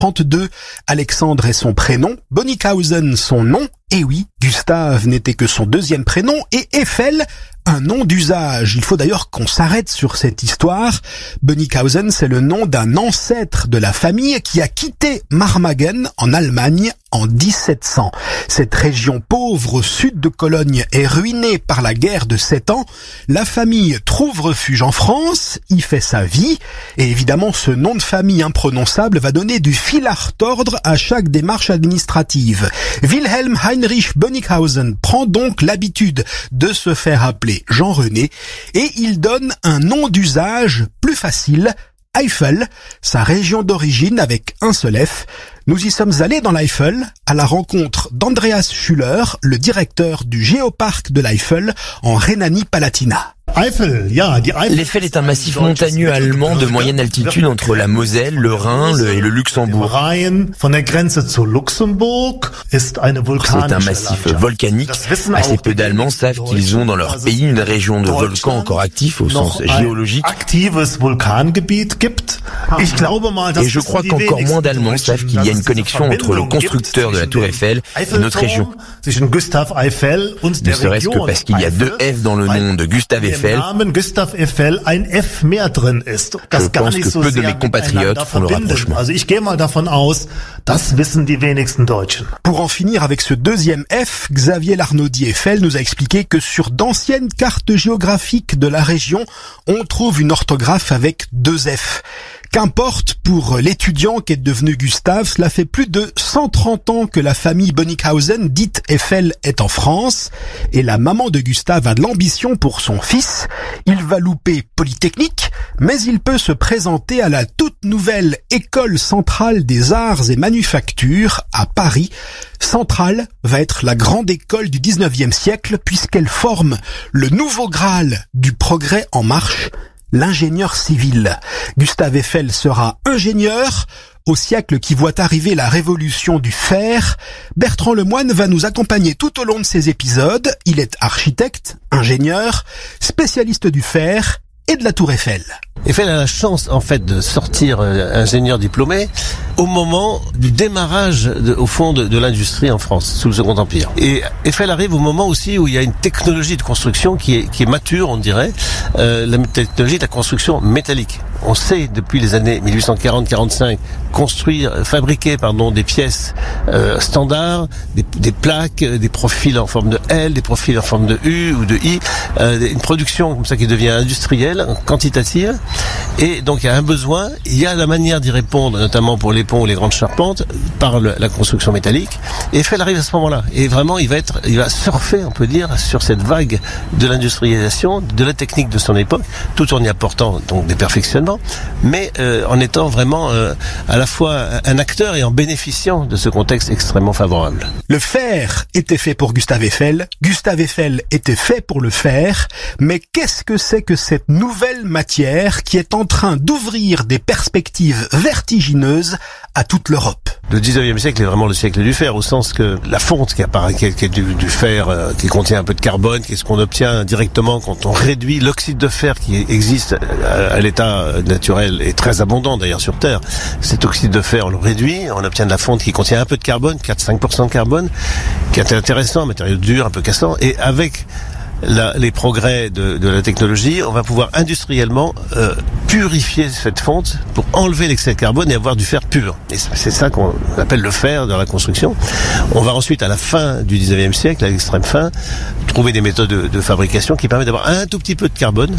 32, Alexandre est son prénom, Bonnickhausen son nom, et oui, Gustave n'était que son deuxième prénom, et Eiffel, un nom d'usage. Il faut d'ailleurs qu'on s'arrête sur cette histoire. Bonnickhausen, c'est le nom d'un ancêtre de la famille qui a quitté Marmagen en Allemagne en 1700. Cette région pauvre au sud de Cologne est ruinée par la guerre de 7 ans. La famille trouve refuge en France, y fait sa vie, et évidemment ce nom de famille imprononçable va donner du fil à retordre à chaque démarche administrative. Wilhelm Heinrich Bonnickhausen prend donc l'habitude de se faire appeler Jean-René et il donne un nom d'usage plus facile, Eifel, sa région d'origine avec un seul F. Nous y sommes allés dans l'Eifel à la rencontre d'Andreas Schüller, le directeur du géoparc de l'Eifel en Rhénanie-Palatinat. L'Eifel est un massif montagneux allemand de moyenne altitude entre la Moselle, le Rhin et le Luxembourg. C'est un massif volcanique. Assez peu d'Allemands savent qu'ils ont dans leur pays une région de volcans encore actifs au sens géologique. Et je crois qu'encore moins d'Allemands savent qu'il y a une connexion entre le constructeur de la tour Eiffel et notre région. Ne serait-ce que parce qu'il y a 2 F dans le nom de Gustave Eiffel. Je pense que peu de mes compatriotes font le rapprochement. Pour en finir avec ce deuxième F, Xavier Larnaudier-Eiffel nous a expliqué que sur d'anciennes cartes géographiques de la région, on trouve une orthographe avec 2 F. Qu'importe pour l'étudiant qui est devenu Gustave, cela fait plus de 130 ans que la famille Bonnickhausen, dite Eiffel, est en France. Et la maman de Gustave a de l'ambition pour son fils. Il va louper Polytechnique, mais il peut se présenter à la toute nouvelle École centrale des arts et manufactures à Paris. Centrale va être la grande école du 19e siècle puisqu'elle forme le nouveau Graal du progrès en marche, l'ingénieur civil. Gustave Eiffel sera ingénieur au siècle qui voit arriver la révolution du fer. Bertrand Lemoine va nous accompagner tout au long de ces épisodes. Il est architecte, ingénieur, spécialiste du fer et de la tour Eiffel. Eiffel a la chance, en fait, de sortir ingénieur diplômé au moment du démarrage, au fond, de l'industrie en France, sous le Second Empire. Et Eiffel arrive au moment aussi où il y a une technologie de construction qui est mature, on dirait, la technologie de la construction métallique. On sait, depuis les années 1840-45, fabriquer des pièces standards, des plaques, des profils en forme de L, des profils en forme de U ou de I, une production comme ça qui devient industrielle, quantitative. Et donc il y a un besoin, il y a la manière d'y répondre, notamment pour les ponts ou les grandes charpentes, par la construction métallique. Et Eiffel arrive à ce moment-là. Et vraiment, il va surfer, on peut dire, sur cette vague de l'industrialisation, de la technique de son époque, tout en y apportant donc des perfectionnements, mais en étant vraiment à la fois un acteur et en bénéficiant de ce contexte extrêmement favorable. Le fer était fait pour Gustave Eiffel, Gustave Eiffel était fait pour le fer, mais qu'est-ce que c'est que cette nouvelle matière qui est en train d'ouvrir des perspectives vertigineuses à toute l'Europe? Le 19e siècle est vraiment le siècle du fer, au sens que la fonte qui est du fer, qui contient un peu de carbone, qui est ce qu'on obtient directement quand on réduit l'oxyde de fer qui existe à l'état naturel et très abondant d'ailleurs sur Terre. Cet oxyde de fer, on le réduit, on obtient de la fonte qui contient un peu de carbone, 4-5% de carbone, qui est intéressant, matériau dur, un peu cassant, et avec les progrès de la technologie, on va pouvoir industriellement purifier cette fonte pour enlever l'excès de carbone et avoir du fer pur. Et c'est ça qu'on appelle le fer dans la construction. On va ensuite, à la fin du 19e siècle, à l'extrême fin, trouver des méthodes de fabrication qui permettent d'avoir un tout petit peu de carbone,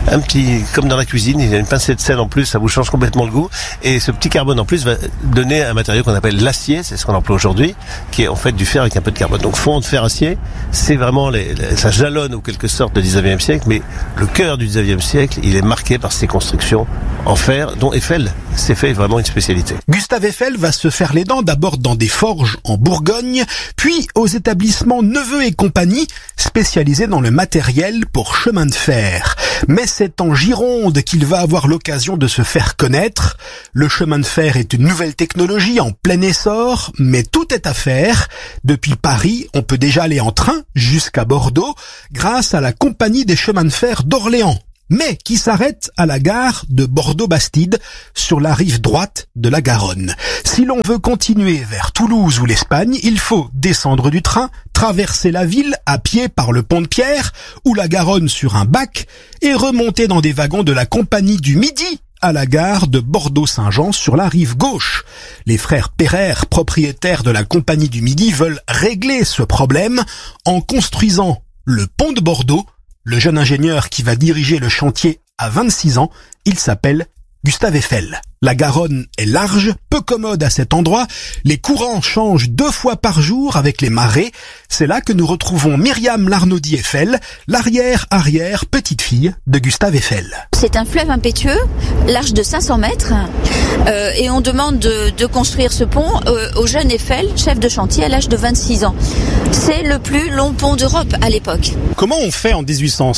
comme dans la cuisine, il y a une pincée de sel en plus, ça vous change complètement le goût, et ce petit carbone en plus va donner un matériau qu'on appelle l'acier, c'est ce qu'on emploie aujourd'hui, qui est en fait du fer avec un peu de carbone. Donc fonte, fer, acier, c'est vraiment ça jalonne en quelque sorte le 19e siècle, mais le cœur du 19e siècle, il est marqué par ces constructions en fer, dont Eiffel s'est fait vraiment une spécialité. Gustave Eiffel va se faire les dents d'abord dans des forges en Bourgogne, puis aux établissements Neveu et compagnie, spécialisés dans le matériel pour chemin de fer. Mais c'est en Gironde qu'il va avoir l'occasion de se faire connaître. Le chemin de fer est une nouvelle technologie en plein essor, mais tout est à faire. Depuis Paris, on peut déjà aller en train jusqu'à Bordeaux, grâce à la Compagnie des chemins de fer d'Orléans. mais qui s'arrête à la gare de Bordeaux-Bastide, sur la rive droite de la Garonne. Si l'on veut continuer vers Toulouse ou l'Espagne, il faut descendre du train, traverser la ville à pied par le pont de Pierre ou la Garonne sur un bac et remonter dans des wagons de la Compagnie du Midi à la gare de Bordeaux-Saint-Jean sur la rive gauche. Les frères Pereire, propriétaires de la Compagnie du Midi, veulent régler ce problème en construisant le pont de Bordeaux. Le jeune ingénieur qui va diriger le chantier a 26 ans, il s'appelle Gustave Eiffel. La Garonne est large, peu commode à cet endroit. Les courants changent 2 fois par jour avec les marées. C'est là que nous retrouvons Myriam Larnaudy Eiffel, l'arrière petite-fille de Gustave Eiffel. C'est un fleuve impétueux, large de 500 mètres, et on demande de construire ce pont au jeune Eiffel, chef de chantier à l'âge de 26 ans. C'est le plus long pont d'Europe à l'époque. Comment on fait en 1850 ?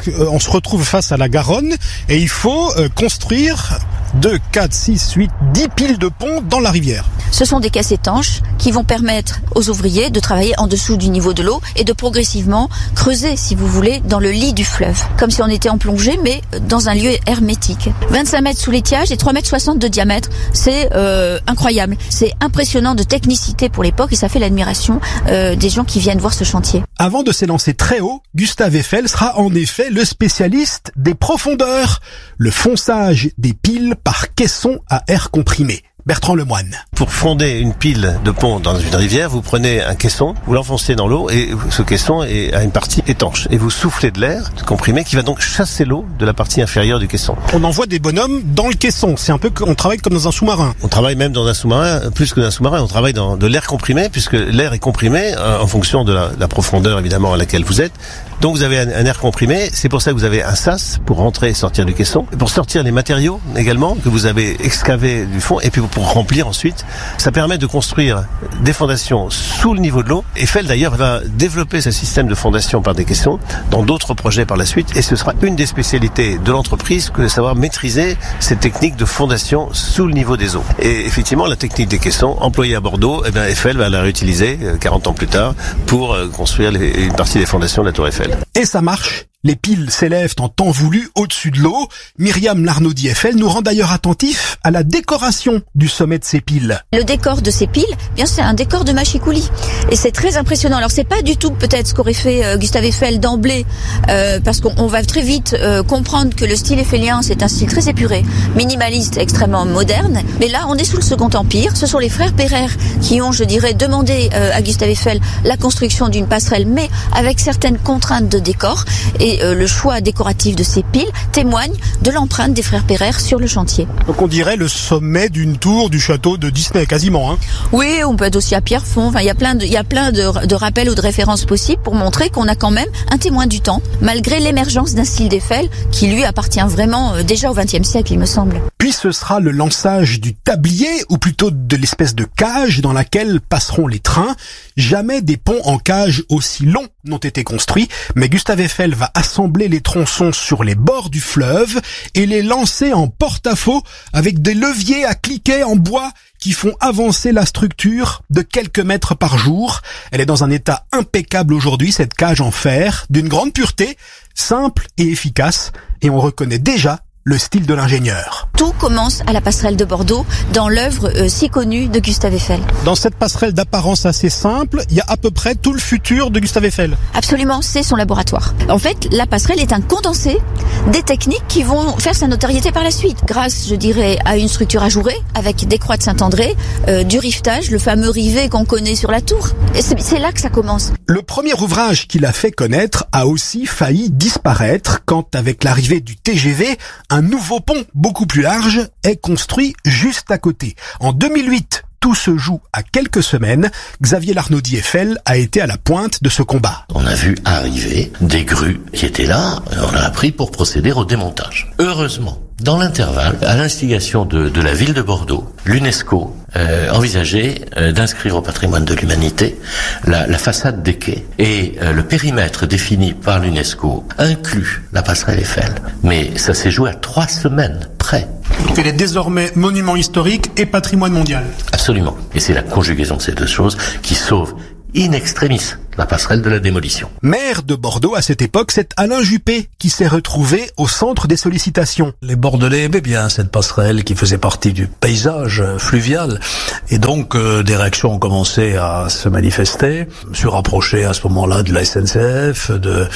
On se retrouve face à la Garonne et il faut construire 2, 4, 6, 8, 10 piles de pont dans la rivière. Ce sont des caisses étanches qui vont permettre aux ouvriers de travailler en dessous du niveau de l'eau et de progressivement creuser, si vous voulez, dans le lit du fleuve. Comme si on était en plongée, mais dans un lieu hermétique. 25 mètres sous l'étiage et 3,60 m de diamètre. C'est incroyable. C'est impressionnant de technicité pour l'époque et ça fait l'admiration des gens qui viennent voir ce chantier. Avant de s'élancer très haut, Gustave Eiffel sera en effet le spécialiste des profondeurs, le fonçage des piles par caisson à air comprimé. Bertrand Lemoine. Pour fonder une pile de pont dans une rivière, vous prenez un caisson, vous l'enfoncez dans l'eau et ce caisson a une partie étanche. Et vous soufflez de l'air comprimé qui va donc chasser l'eau de la partie inférieure du caisson. On envoie des bonhommes dans le caisson. C'est un peu, on travaille comme dans un sous-marin. On travaille même dans un sous-marin, plus que dans un sous-marin. On travaille dans de l'air comprimé puisque l'air est comprimé en fonction de la profondeur évidemment à laquelle vous êtes. Donc vous avez un air comprimé, c'est pour ça que vous avez un sas pour rentrer et sortir du caisson, et pour sortir les matériaux également que vous avez excavés du fond, et puis pour remplir ensuite. Ça permet de construire des fondations sous le niveau de l'eau. Eiffel d'ailleurs va développer ce système de fondation par des caissons dans d'autres projets par la suite, et ce sera une des spécialités de l'entreprise que de savoir maîtriser cette technique de fondation sous le niveau des eaux. Et effectivement, la technique des caissons employée à Bordeaux, Eiffel va la réutiliser 40 ans plus tard pour construire une partie des fondations de la Tour Eiffel. Et ça marche. Les piles s'élèvent en temps voulu au-dessus de l'eau. Myriam Larnaudy Eiffel nous rend d'ailleurs attentifs à la décoration du sommet de ces piles. Le décor de ces piles, bien c'est un décor de machicoulis. Et c'est très impressionnant. Alors c'est pas du tout peut-être ce qu'aurait fait Gustave Eiffel d'emblée, parce qu'on va très vite comprendre que le style eiffélien c'est un style très épuré, minimaliste, extrêmement moderne. Mais là on est sous le Second Empire. Ce sont les frères Pereire qui ont, je dirais, demandé à Gustave Eiffel la construction d'une passerelle, mais avec certaines contraintes de décor. Et le choix décoratif de ces piles témoigne de l'empreinte des frères Pereire sur le chantier. Donc on dirait le sommet d'une tour du château de Disney, quasiment. Oui, on peut être aussi à Pierrefonds. Enfin, il y a plein de rappels ou de références possibles pour montrer qu'on a quand même un témoin du temps, malgré l'émergence d'un style d'Eiffel qui lui appartient vraiment déjà au XXe siècle, il me semble. Puis ce sera le lançage du tablier, ou plutôt de l'espèce de cage dans laquelle passeront les trains. Jamais des ponts en cage aussi longs n'ont été construits, mais Gustave Eiffel va assembler les tronçons sur les bords du fleuve et les lancer en porte-à-faux avec des leviers à cliquet en bois qui font avancer la structure de quelques mètres par jour. Elle est dans un état impeccable aujourd'hui, cette cage en fer, d'une grande pureté, simple et efficace, et on reconnaît déjà le style de l'ingénieur. Tout commence à la passerelle de Bordeaux, dans l'œuvre si connue de Gustave Eiffel. Dans cette passerelle d'apparence assez simple, il y a à peu près tout le futur de Gustave Eiffel. Absolument, c'est son laboratoire. En fait, la passerelle est un condensé des techniques qui vont faire sa notoriété par la suite, grâce, je dirais, à une structure ajourée, avec des croix de Saint-André, du rivetage, le fameux rivet qu'on connaît sur la tour. Et c'est là que ça commence. Le premier ouvrage qu'il a fait connaître a aussi failli disparaître quand, avec l'arrivée du TGV, un nouveau pont beaucoup plus large est construit juste à côté. En 2008, tout se joue à quelques semaines. Xavier Larnaudy Eiffel a été à la pointe de ce combat. On a vu arriver des grues qui étaient là, on a appris pour procéder au démontage. Heureusement, dans l'intervalle, à l'instigation de la ville de Bordeaux, l'UNESCO envisageait d'inscrire au patrimoine de l'humanité la façade des quais. Et le périmètre défini par l'UNESCO inclut la passerelle Eiffel. Mais ça s'est joué à 3 semaines près. Donc elle est désormais monument historique et patrimoine mondial. Absolument. Et c'est la conjugaison de ces deux choses qui sauve in extremis la passerelle de la démolition. Maire de Bordeaux à cette époque, c'est Alain Juppé qui s'est retrouvé au centre des sollicitations. Les Bordelais aimaient bien cette passerelle qui faisait partie du paysage fluvial. Et donc, des réactions ont commencé à se manifester. Je me suis rapproché à ce moment-là de la SNCF,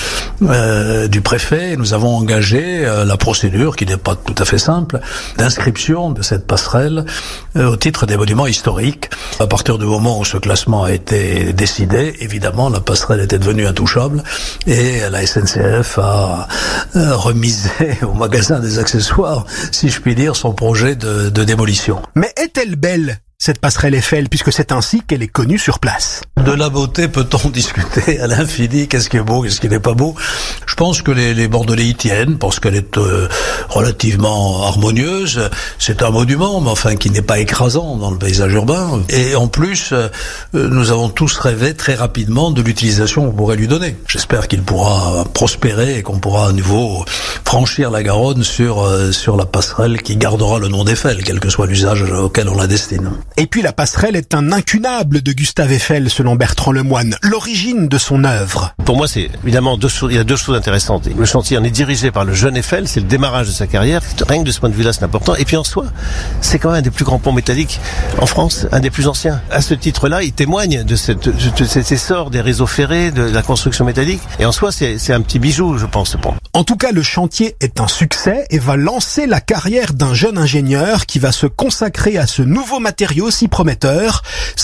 du préfet. Nous avons engagé la procédure, qui n'est pas tout à fait simple, d'inscription de cette passerelle au titre des monuments historiques. À partir du moment où ce classement a été décidé, évidemment, la passerelle était devenue intouchable et la SNCF a remisé au magasin des accessoires, si je puis dire, son projet de démolition. Mais est-elle belle, cette passerelle Eiffel, puisque c'est ainsi qu'elle est connue sur place? De la beauté peut-on discuter à l'infini? Qu'est-ce qui est beau, qu'est-ce qui n'est pas beau? Je pense que les Bordelais y tiennent, parce qu'elle est relativement harmonieuse. C'est un monument, mais enfin qui n'est pas écrasant dans le paysage urbain. Et en plus, nous avons tous rêvé très rapidement de l'utilisation qu'on pourrait lui donner. J'espère qu'il pourra prospérer et qu'on pourra à nouveau franchir la Garonne sur la passerelle qui gardera le nom d'Eiffel, quel que soit l'usage auquel on la destine. Et puis la passerelle est un incunable de Gustave Eiffel, selon Bertrand Lemoine, l'origine de son œuvre. Pour moi, c'est évidemment il y a deux choses intéressantes. Le chantier en est dirigé par le jeune Eiffel, c'est le démarrage de sa carrière. Rien que de ce point de vue-là, c'est important. Et puis en soi, c'est quand même un des plus grands ponts métalliques en France, un des plus anciens. À ce titre-là, il témoigne de cet essor des réseaux ferrés, de la construction métallique. Et en soi, c'est un petit bijou, je pense, ce pont. En tout cas, le chantier est un succès et va lancer la carrière d'un jeune ingénieur qui va se consacrer à ce nouveau matériau si prometteur.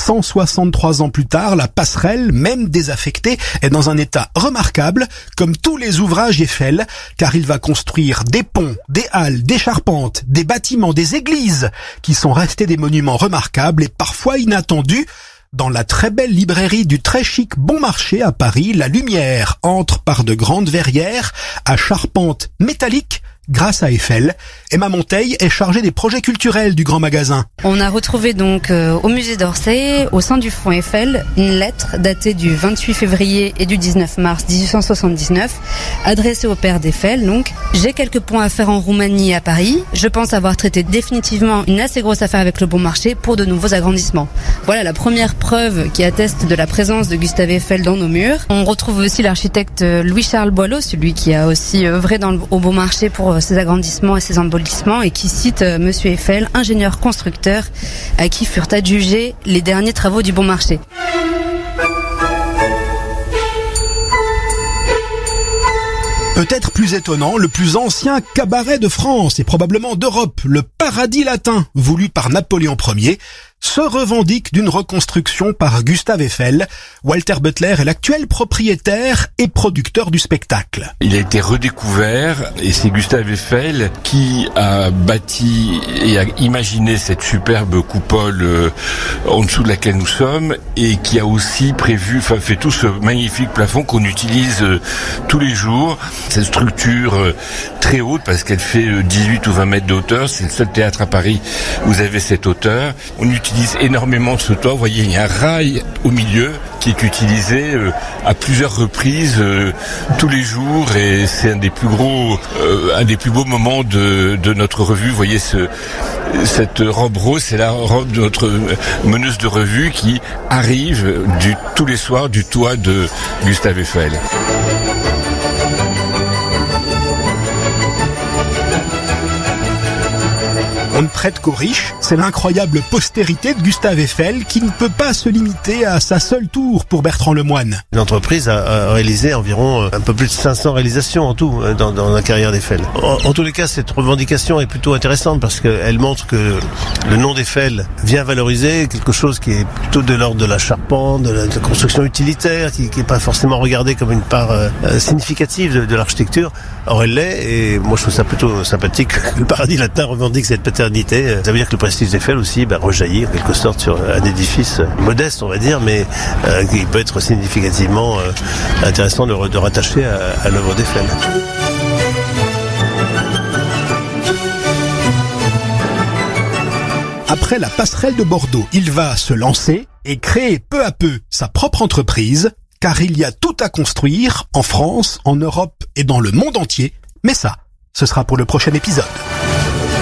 163 ans plus tard, la passerelle, même désaffectée, est dans un état remarquable, comme tous les ouvrages Eiffel, car il va construire des ponts, des halles, des charpentes, des bâtiments, des églises, qui sont restés des monuments remarquables et parfois inattendus. Dans la très belle librairie du très chic Bon Marché à Paris, la lumière entre par de grandes verrières à charpente métallique grâce à Eiffel. Emma Monteil est chargée des projets culturels du grand magasin. On a retrouvé donc au musée d'Orsay, au sein du fonds Eiffel, une lettre datée du 28 février et du 19 mars 1879, adressée au père d'Eiffel. Donc, j'ai quelques points à faire en Roumanie et à Paris. Je pense avoir traité définitivement une assez grosse affaire avec le Bon Marché pour de nouveaux agrandissements. Voilà la première preuve qui atteste de la présence de Gustave Eiffel dans nos murs. On retrouve aussi l'architecte Louis-Charles Boileau, celui qui a aussi œuvré au Bon Marché pour ses agrandissements et ses embellissements, et qui cite Monsieur Eiffel, ingénieur constructeur, à qui furent adjugés les derniers travaux du Bon Marché. Peut-être plus étonnant, le plus ancien cabaret de France et probablement d'Europe, le Paradis Latin, voulu par Napoléon Ier, se revendique d'une reconstruction par Gustave Eiffel. Walter Butler est l'actuel propriétaire et producteur du spectacle. Il a été redécouvert et c'est Gustave Eiffel qui a bâti et a imaginé cette superbe coupole en dessous de laquelle nous sommes, et qui a aussi fait tout ce magnifique plafond qu'on utilise tous les jours. Cette structure très haute, parce qu'elle fait 18 ou 20 mètres de hauteur, c'est le seul théâtre à Paris où vous avez cette hauteur. On utilise énormément ce toit. Vous voyez, il y a un rail au milieu qui est utilisé à plusieurs reprises tous les jours, et c'est un des plus beaux moments de notre revue. Vous voyez cette robe rose, c'est la robe de notre meneuse de revue qui arrive tous les soirs du toit de Gustave Eiffel. On ne prête qu'aux riches, c'est l'incroyable postérité de Gustave Eiffel qui ne peut pas se limiter à sa seule tour pour Bertrand Lemoine. L'entreprise a réalisé environ un peu plus de 500 réalisations en tout dans la carrière d'Eiffel. En tous les cas, cette revendication est plutôt intéressante parce qu'elle montre que le nom d'Eiffel vient valoriser quelque chose qui est plutôt de l'ordre de la charpente, de la construction utilitaire, qui n'est pas forcément regardée comme une part significative de l'architecture. Or, elle l'est, et moi je trouve ça plutôt sympathique que le Paradis Latin revendique cette paternité. Ça veut dire que le prestige d'Eiffel aussi rejaillit en quelque sorte sur un édifice modeste, on va dire, mais qui peut être significativement intéressant de rattacher à l'œuvre d'Eiffel. Après la passerelle de Bordeaux, il va se lancer et créer peu à peu sa propre entreprise, car il y a tout à construire en France, en Europe et dans le monde entier. Mais ça, ce sera pour le prochain épisode.